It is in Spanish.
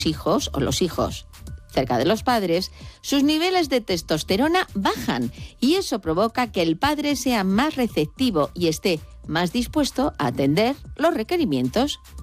hijos o los hijos cerca de los padres, sus niveles de testosterona bajan y eso provoca que el padre sea más receptivo y esté más dispuesto a atender los requerimientos